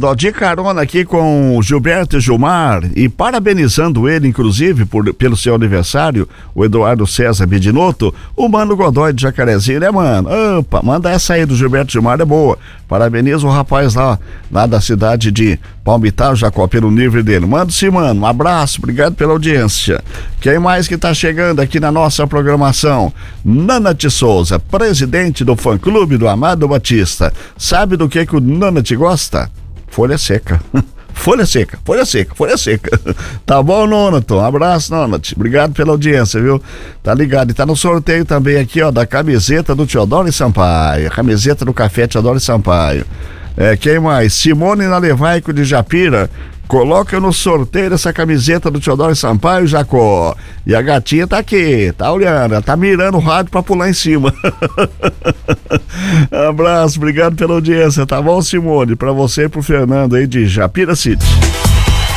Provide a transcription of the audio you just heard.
Ó, de carona aqui com o Gilberto e Gilmar e parabenizando ele, inclusive, pelo seu aniversário, o Eduardo César Bedinotto, o Mano Godoy de Jacarezinho, né, mano? Opa, manda essa aí do Gilberto e Gilmar, é boa. Parabeniza o rapaz lá da cidade de Palmital, Jacó, pelo nível dele. Manda-se, mano, um abraço, obrigado pela audiência. Quem mais que tá chegando aqui na nossa programação? Nanate Souza, presidente do fã-clube do Amado Batista. Sabe do que o Nanate gosta? Folha seca. Folha seca. Tá bom, Nonato? Um abraço, Nonat. Obrigado pela audiência, viu? Tá ligado? E tá no sorteio também aqui, ó, da camiseta do Teodoro Sampaio. Camiseta do Café Teodoro Sampaio. Quem mais? Simone Nalevaico de Japira. Coloca no sorteio essa camiseta do Teodoro Sampaio, Jacó. E a gatinha tá aqui, tá olhando, ela tá mirando o rádio pra pular em cima. Abraço, obrigado pela audiência, tá bom, Simone? Pra você e pro Fernando aí de Japira City.